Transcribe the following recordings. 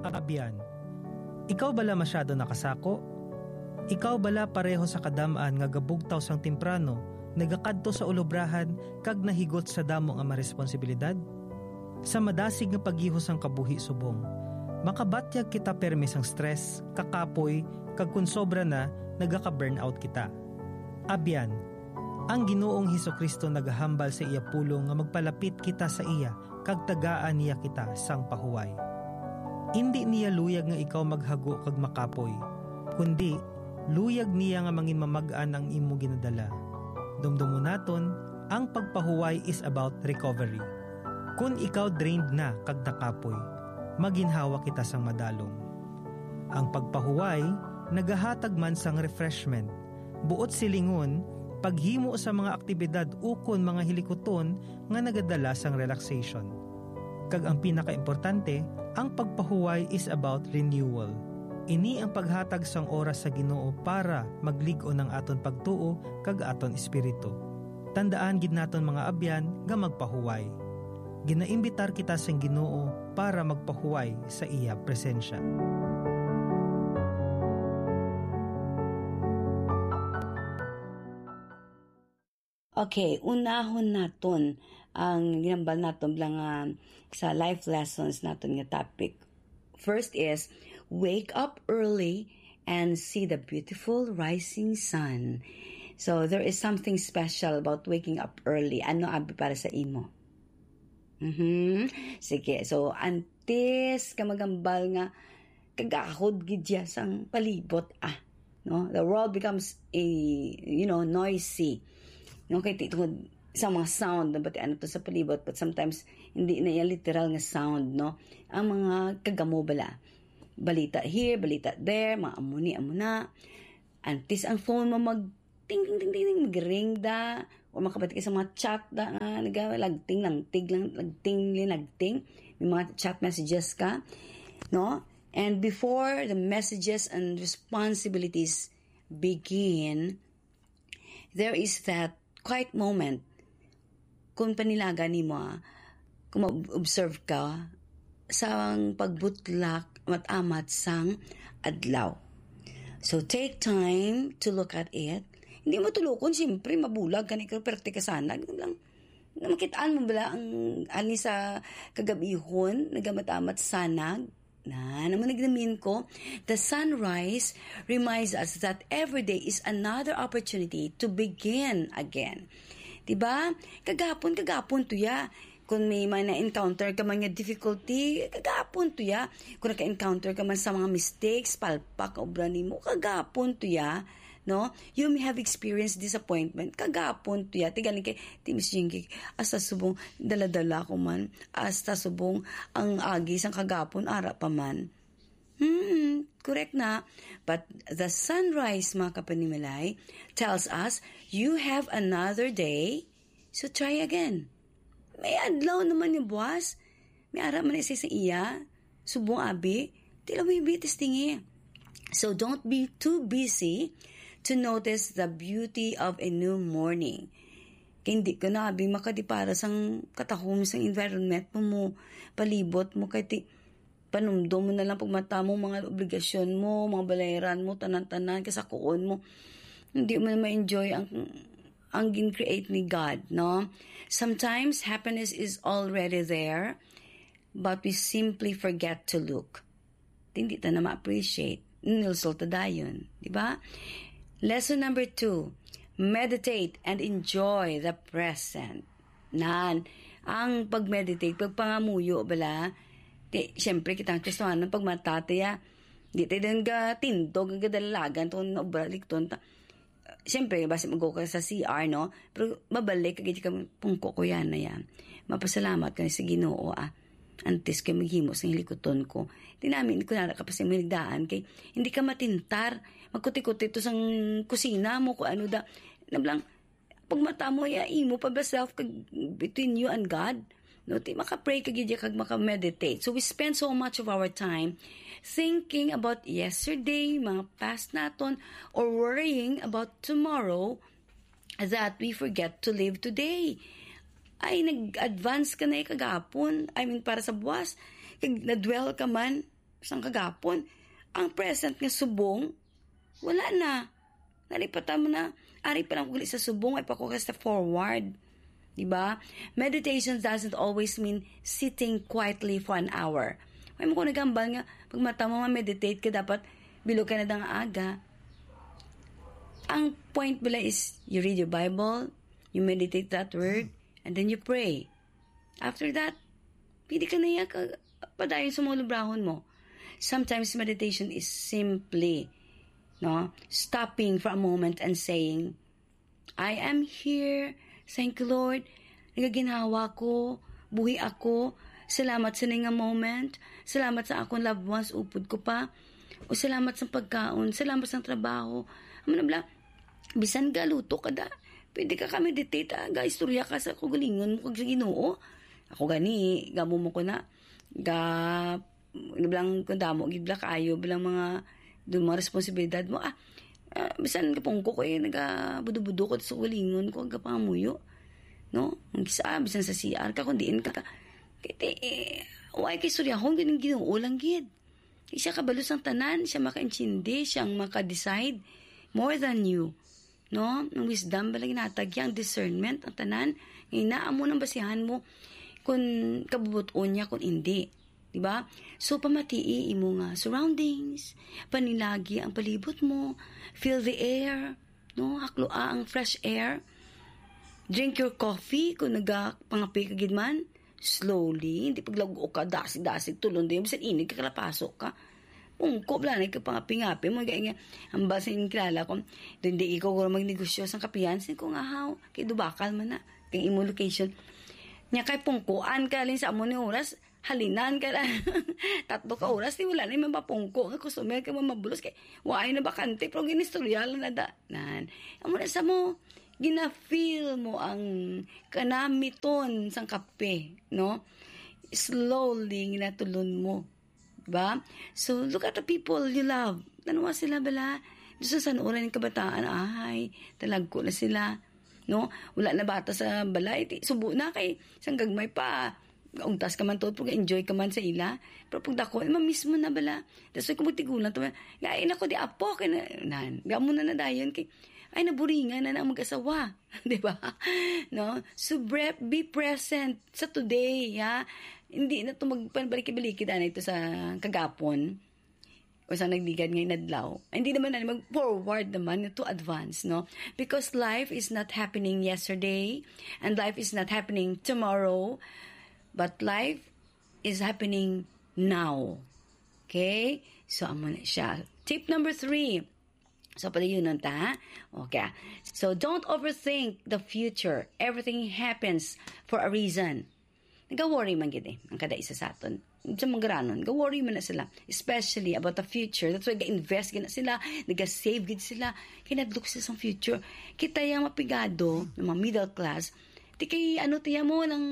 Abyan, ikaw bala masyado nakasako? Ikaw bala pareho sa kadamaan nga gabugtaw sang temprano, nagakadto sa ulobrahan kag nahigot sa damo nga maresponsibilidad? Sa madasig nga paghihos ang kabuhi subong, makabatyag kita permis ang stress, kakapoy, kag kung sobra na, nagaka-burnout kita. Abyan, ang Ginoong Hesukristo nagahambal sa iya pulong nga magpalapit kita sa iya, kag tagaan niya kita sang pahuway. Hindi niya luyag nga ikaw maghago kag makapoy, kundi luyag niya nga mangin mamagaan ang imo ginadala. Dumdumo naton, ang pagpahuway is about recovery. Kung ikaw drained na kag nakapoy, maginhawa kita sang madalong. Ang pagpahuway, nagahatag man sang refreshment. Buot silingon, paghimo sa mga aktibidad ukon mga hilikoton nga nagadala sang relaxation. Kag ang pinakaimportante, ang pagpahuway is about renewal. Ini ang paghatag sang oras sa Ginoo para magligo ng aton pagtuo kag aton espiritu. Tandaan gid naton mga abyan nga magpahuway. Ginaimbitar kita sang Ginoo para magpahuway sa iya presensya. Okay, unahon naton ang ginambal naton lang sa life lessons naton nga topic. First is, wake up early and see the beautiful rising sun. So, there is something special about waking up early. Ano abi para sa imo? Sige, so, antes ka magambal nga, kagahod gidya sang palibot, no? The world becomes noisy. No, kay titungod sa mga sound, pati ano to sa palibot, but sometimes hindi na yung literal nga sound, no? Ang mga kagamo bala. Balita here, balita there, mga amuna. Antes ang phone mo ting-ting-ting, mag-ring da, o makabati ka sa mga chat da, lagting. May mga chat messages ka, no? And before the messages and responsibilities begin, there is that quiet moment. Kung panilaga ni mo, kung mag-observe ka sa pagbutlak matamat sang adlaw. So, take time to look at it. Hindi mo tulukon, siyempre, mabulag ka ni kaperte ka sana. Makitaan mo bala ang ani sa kagabihon, nagamatamat sanag. Naman nagdamin ko, the sunrise reminds us that every day is another opportunity to begin again. Diba? Kagapon to ya. Kung may na-encounter ka man nga difficulty, kagapon to ya. Kung naka-encounter ka man sa mga mistakes, palpak, obra mo, kagapon to ya. No? You may have experienced disappointment, kagapon to ya. Tigaling kay Timis Jinky, asta subong daladala ko man, asta subong ang agis ang kagapon, ara pa man. Correct na. But the sunrise, mga kapanimilay, tells us, you have another day, so try again. May adlaw naman yung buwas. May ara man isa sa iya. Subong abi, tila bibitis tingi. So don't be too busy to notice the beauty of a new morning. Kaya hindi ka na abi makadipara sang katahom sang environment mo, palibot mo, kaya panumdum mo na lang pagmata mo, mga obligasyon mo, mga balayran mo, tanan-tanan, kasakuon mo. Hindi mo na ma-enjoy ang gin-create ni God, no? Sometimes, happiness is already there, but we simply forget to look. Hindi ta na ma-appreciate. Nilsulta dayon, di ba? Lesson number 2, meditate and enjoy the present. Ang pag-meditate, pagpangamuyo, bala, siyempre kitang Kristohanon pag matataya di tayo din ka tindog ang kadalagan to na obralik to siyempre basi mag-go ka sa CR no pero babalik kagit ka pungko ko yan na yan mapasalamat ka sa Ginoo antes ka maghimo sa hilikoton ko tinamin ko na kapag sa minigdaan kay hindi ka matintar magkuti-kuti to sang kusina mo ko ano da nablang pag mata mo imo pa ba self between you and God. No, ti maka-pray kagidya kag maka-meditate. So we spend so much of our time thinking about yesterday, mga past naton, or worrying about tomorrow that we forget to live today. Ay, nag-advance ka na kagapon. I mean, para sa buwas. Kag na-dwell ka man sang kagapon. Ang present nga subong, wala na. Nalipatan mo na. Ari pa lang kung sa subong, ay pakukas na forward. Diba? Meditation doesn't always mean sitting quietly for an hour. May mo kung nagambal nga, pag mata mo meditate ka, dapat bilog ka na dang aga. Ang point pala is, you read your Bible, you meditate that word, and then you pray. After that, pwede ka na yan padayon sa mga librahon mo. Sometimes meditation is simply stopping for a moment and saying, I am here. Thank you, Lord. Nagaginhawa ko. Buhi ako. Salamat sa nga moment. Salamat sa akong loved ones. Upod ko pa. O salamat sa pagkaon. Salamat sa trabaho. Bisan ka, luto ka da. Pwede ka meditate. Istorya ka sa kugalingon mo kag sa Ginoo. Ako gani. Gamo mo ko na. Bilang kundamo. Gibla kayo. Bilang mga responsibilidad mo. Bisan kapong ko nagabudo-budo ko sa kugalingon ko. Kapamuyo. No? Bisan sa CR ka. Kung diin ka. Why kay suryahon ganing Ginoo lang gid. Siya kabalos ang tanan, siya maka-intindi, siyang maka-decide more than you. No? Ang wisdom bala ginatag yang discernment ang tanan. Ngayon mo nang basihan mo kung kabubuton niya kung hindi. Diba? So pamatii imo nga surroundings, panilagi ang palibot mo, feel the air, no? Hakloa ang fresh air. Drink your coffee kung nagpangapi ka gid man. Slowly, hindi paglago ka, dasig-dasig, tulon din, bisan inig ka, kalapasok ka. Pungko, blanay ka pangapi-ngapi mo, kaya nga, ang basa yung kilala ko, hindi ikaw ko magnegosyo sa kapiyan, sin ko nga haw, kay dubakal man na, kay imo location. Nya kay pungkuan ka rin sa amo ni oras, halinan ka lang, 3 ka oras, di wala na yung mapapungko, nga customer ka mabulos, kay waay na bakante, pero ginistoryalan na daanan. Amo na sa mo, gina-feel mo ang kanamiton sang kape, no? Slowly, ginatulon mo. Diba? So, look at the people you love. Tanawa sila bala. Doon sa sanuran ng kabataan, talagko na sila. No? Wala na bata sa balay. Subo na kay sang gagmay pa. Ungtas ka man to, enjoy ka man sa ila. Pero pag dako, mamiss mo na bala. Tapos kung magtigulan, ngayon ako di apo, gamo na dayon kay naburingan na ang mag-asawa. Diba? No? So, be present sa today, ha? Hindi na ito magpanbalik-balik na ito sa kagapon o sa nagligad ngayon nadlaw. Hindi naman na mag-forward naman to advance, no? Because life is not happening yesterday and life is not happening tomorrow, but life is happening now. Okay? So, amo na siya. Tip number 3. So, pala yun nun ta. Okay. So, don't overthink the future. Everything happens for a reason. Nag-worry man gid ang kada isa sa aton. Sa mga granon, nag-worry man na sila. Especially about the future. That's why ga-invest gina sila, nag-save gid sila. Kinadlok sila sa future. Kita yung mapigado, ng mga middle class, di kay tiya mo ng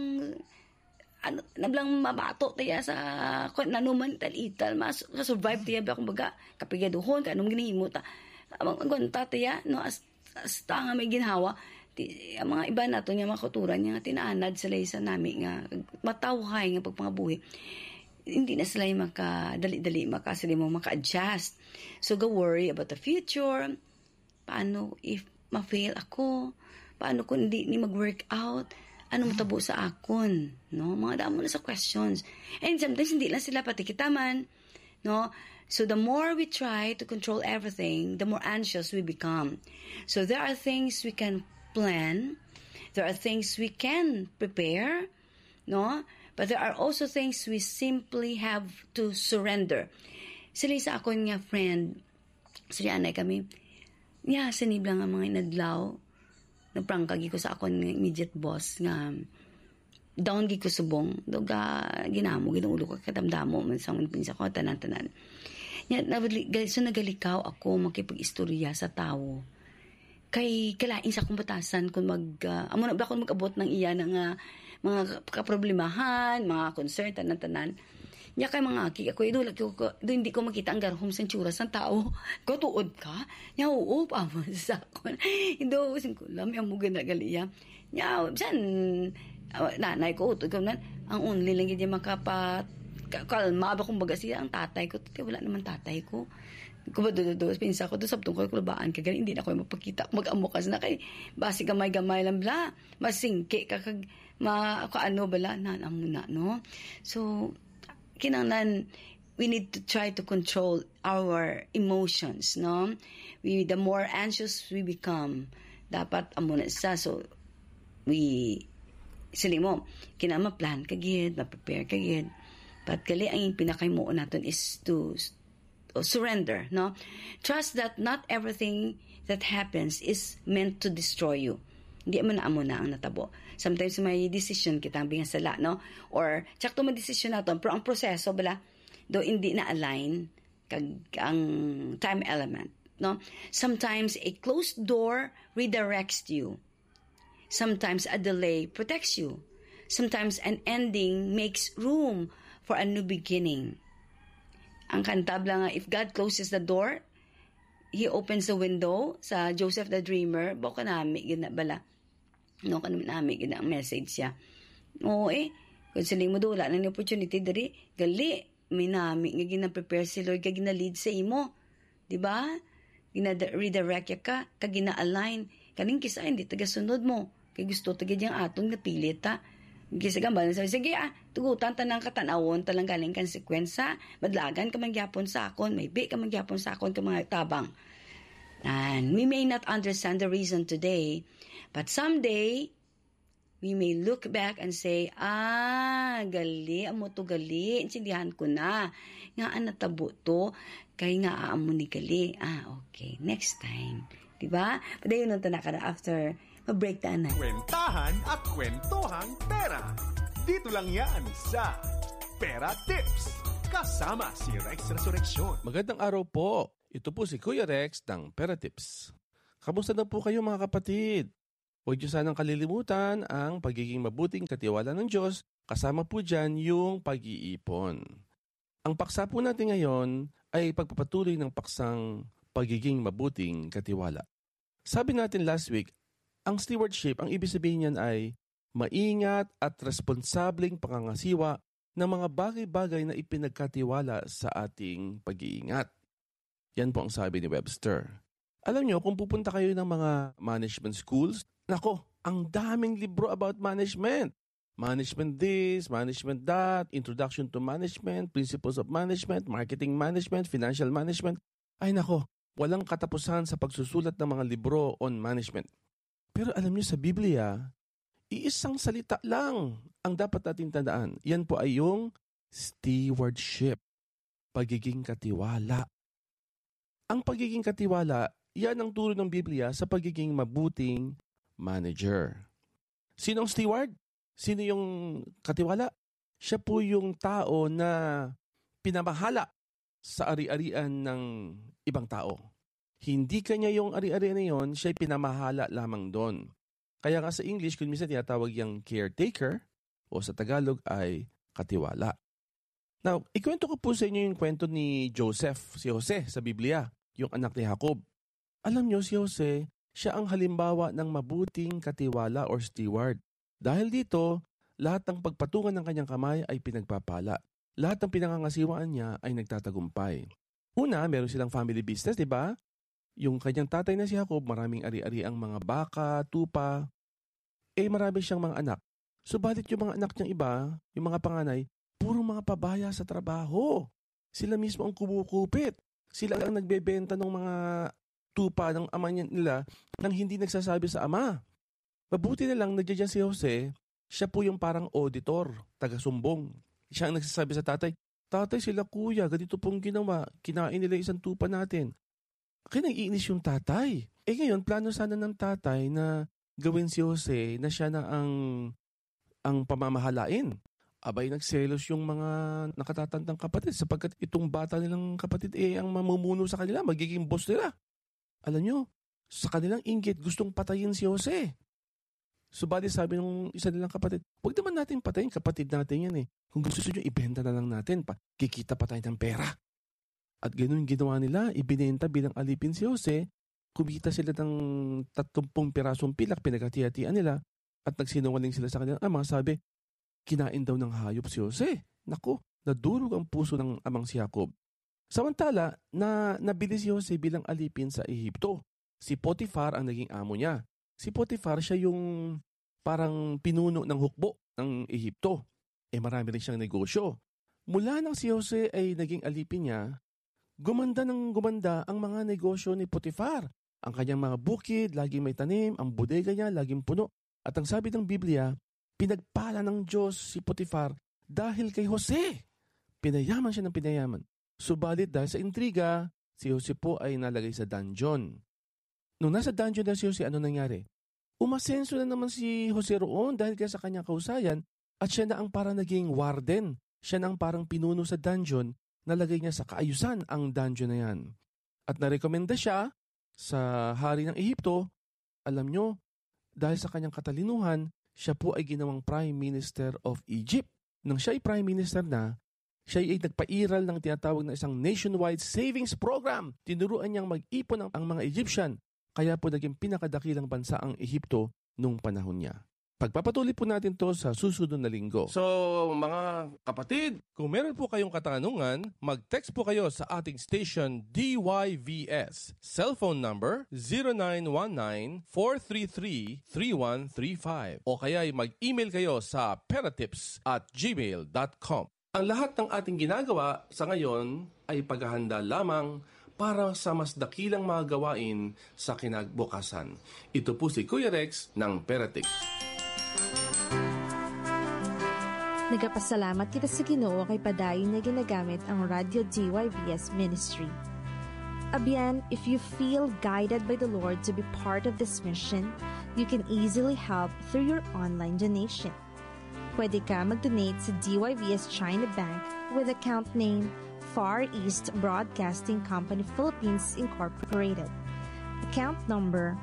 nablang mabato tayo sa nanuman talital, survive tayo ba kumbaga kapigaduhon, kanong ginihimo ta. Ang gwanta tiya, no, as nga may ginhawa, ang mga iba nato niya makuturan niya, tinaanad sila sa nami nga, matawhay nga pagpangabuhi. Hindi na sila yung makadali-dali, makasali mo maka-adjust. So, go worry about the future. Paano if ma-fail ako? Paano kung hindi ni mag-work out? Ano matabo sa akon? No? Mga damo na sa questions. And sometimes, hindi lang sila pati kitaman. No? So the more we try to control everything, the more anxious we become. So there are things we can plan. There are things we can prepare. No? But there are also things we simply have to surrender. Sila sa akong nga friend, sila anay kami, siniblang nga mga inadlaw, nagprangkagi ko sa akong immediate boss nga, down gi ko subong, ginamo, ginuulo ko, kadamdamo, man sa mga pinsa ko, tanan-tanan. So nagalikaw ako makipag-istorya sa tao. Kay kalain sa akong batasan kung amo na ba kung mag-abot ng iya ng mga kaproblemahan, mga concern, tanan-tanan. Nya kay mga aki, ako hindi ko makita ang garhom sa tsura sa tao. Tuod ka? Nya oo, pa mo sa akon. Hindi ko singkulam, yung mga nagaliya. Nya, bisan, nanay ko, utod ko na, ang only lang hindi kalma ba kumbaga siya ang tatay ko. Wala naman tatay ko. Kung ba pinsa ko, sabtong ko, kulabaan ka, ganun, hindi na ako mapakita. Mag-amukas na kay, basi gamay-gamay lang, bla, masingke ka, kaano bala, nanamuna, no? So, kinanglan, we need to try to control our emotions, no? The more anxious we become, dapat amuna sa, so, sili mo, kinama-plan kagid, ma-prepare kagid, but kali ang pinakaimuo natin is to surrender, no? Trust that not everything that happens is meant to destroy you. Hindi mo na amo na ang natabo. Sometimes may decision kita ang bingasala, no? Or, tsak to may decision natin, pero ang proseso, bala, do hindi na align kag ang time element, no? Sometimes a closed door redirects you. Sometimes a delay protects you. Sometimes an ending makes room for a new beginning. Ang kantabla nga, if God closes the door, He opens the window. Sa Joseph the Dreamer, baka nami, gina bala. No, kanami, gina ang message siya. Oo kung siling mo doon, wala na opportunity, dari, gali, may nami, nga gina-prepare si Lord, kag gina-lead sa imo. Diba? Gina-redirect ka, kag gina-align. Kaning kisa, hindi taga-sunod mo. Kaya gusto taga diyang atong napilit, ha? Gisa gamba, sige tugutan tanang katanawon, talang galing konsekwensya, madlagan ka magyapon sa akon, may bi ka magyapon sa akon ka mga tabang. And we may not understand the reason today, but someday, we may look back and say, gali, amo to gali, insindihan ko na, nga natabo to, kay nga aamo ni gali, okay, next time. Diba? Padayon nung tanaka na after ma-break na. Kwentahan at kwentuhang pera. Dito lang yan sa Pera Tips. Kasama si Rex Resurrection. Magandang araw po. Ito po si Kuya Rex ng Pera Tips. Kamusta na po kayo mga kapatid? Huwag niyo sanang kalilimutan ang pagiging mabuting katiwala ng Diyos. Kasama po dyan yung pag-iipon. Ang paksa po natin ngayon ay pagpapatuloy ng paksang pagiging mabuting katiwala. Sabi natin last week, ang stewardship, ang ibig sabihin niyan ay maingat at responsableng pangangasiwa ng mga bagay-bagay na ipinagkatiwala sa ating pag-iingat. Yan po ang sabi ni Webster. Alam nyo, kung pupunta kayo ng mga management schools, nako, ang daming libro about management. Management this, management that, introduction to management, principles of management, marketing management, financial management. Ay nako, walang katapusan sa pagsusulat ng mga libro on management. Pero alam niyo sa Biblia, iisang salita lang ang dapat natin tandaan. Yan po ay yung stewardship, pagiging katiwala. Ang pagiging katiwala, yan ang turo ng Biblia sa pagiging mabuting manager. Sino ang steward? Sino yung katiwala? Siya po yung tao na pinamahala sa ari-arian ng ibang tao. Hindi kanya yung ari-ari na yun, siya'y pinamahala lamang doon. Kaya nga sa English, kung minsan tinatawag yung caretaker, o sa Tagalog ay katiwala. Now, ikwento ko po sa inyo yung kwento ni Joseph, si Jose sa Biblia, yung anak ni Jacob. Alam nyo, si Jose, siya ang halimbawa ng mabuting katiwala or steward. Dahil dito, lahat ng pagpatungan ng kanyang kamay ay pinagpapala. Lahat ng pinangangasiwaan niya ay nagtatagumpay. Una, meron silang family business, di ba? Yung kanyang tatay na si Jacob, maraming ari-ari ang mga baka, tupa. Marami siyang mga anak. Subalit yung mga anak niyang iba, yung mga panganay, puro mga pabaya sa trabaho. Sila mismo ang kumukupit. Sila ang nagbebenta ng mga tupa ng ama nila nang hindi nagsasabi sa ama. Mabuti na lang nandiyan si Jose, siya po yung parang auditor, taga-sumbong. Siya ang nagsasabi sa tatay, tatay sila kuya, ganito pong ginawa, kinain nila isang tupa natin. Kaya nag-iinis yung tatay. Ngayon, plano sana ng tatay na gawin si Jose na siya na ang pamamahalain. Abay, nagselos yung mga nakatatandang kapatid sapagkat itong bata nilang kapatid ang mamumuno sa kanila, magiging boss nila. Alam nyo, sa kanilang inggit, gustong patayin si Jose. Subalit sabi ng isa nilang kapatid, huwag naman natin patayin, kapatid natin yan . Kung gusto nyo, ibenta na lang natin, kikita pa tayo ng pera. At ganoon ginawa nila, ibinenta bilang alipin si Jose, kumita sila ng 30 pirasong pilak, pinaghati-hatian nila, at nagsinungaling sila sa kanilang ama, sabi, kinain daw ng hayop si Jose. Naku, nadurog ang puso ng amang si Jacob. Samantala, nabili si Jose bilang alipin sa Ehipto. Si Potifar ang naging amo niya. Si Potifar siya yung parang pinuno ng hukbo ng Ehipto. Marami rin siyang negosyo. Mula nang si Jose ay naging alipin niya, gumanda ang mga negosyo ni Potifar. Ang kanyang mga bukid, laging may tanim, ang bodega niya, laging puno. At ang sabi ng Biblia, pinagpala ng Diyos si Potifar dahil kay Jose. Pinayaman siya ng pinayaman. Subalit dahil sa intriga, si Jose po ay nalagay sa dungeon. Nung nasa dungeon na si Jose, ano nangyari? Umasenso na naman si Jose roon dahil kaya sa kanyang kausayan at siya na ang parang naging warden. Siya na ang parang pinuno sa dungeon, nalagay niya sa kaayusan ang dungeon na yan. At narekomenda siya sa hari ng Ehipto. Alam nyo, dahil sa kanyang katalinuhan, siya po ay ginawang Prime Minister of Egypt. Nang siya ay Prime Minister na, siya ay nagpairal ng tinatawag na isang nationwide savings program. Tinuruan niyang mag-ipon ang mga Egyptian. Kaya po naging pinakadakilang bansa ang Ehipto nung panahon niya. Pagpapatuloy po natin to sa susunod na linggo. So, mga kapatid, kung meron po kayong katanungan, mag-text po kayo sa ating station DYVS. Cellphone number 0919-433-3135. O kaya mag-email kayo sa peratips@gmail.com. Ang lahat ng ating ginagawa sa ngayon ay paghahanda lamang para sa mas dakilang mga gawain sa kinabukasan. Ito po si Kuya Rex ng Peratips. Nagapasalamat kita sa Ginoo kay padayon na ginagamit ang Radio DYVS Ministry. Abyan, if you feel guided by the Lord to be part of this mission, you can easily help through your online donation. Pwede ka mag-donate sa DYVS China Bank with account name Far East Broadcasting Company Philippines Incorporated. Account number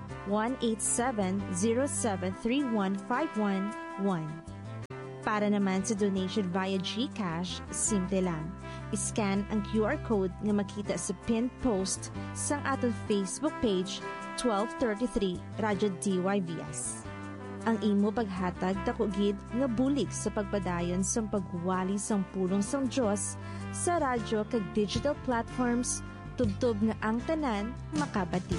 18707315111. Para naman sa donation via GCash, simple lang. I-scan ang QR code nga makita sa pinned post sa atong Facebook page 1233 Radyo DYVS. Ang imo paghatag dakugid nga bulig sa pagpadayon sa pagwali sang pulong sang Dios sa radyo kag digital platforms tubtob nga ang tanan makabati.